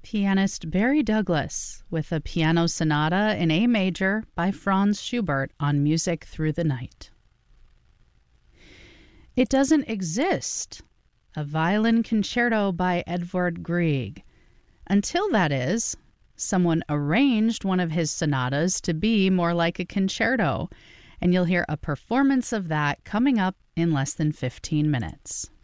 pianist Barry Douglas with a piano sonata in A major by Franz Schubert on Music Through the Night. It Doesn't Exist, a violin concerto by Edvard Grieg, until, that is, someone arranged one of his sonatas to be more like a concerto, and you'll hear a performance of that coming up in less than 15 minutes.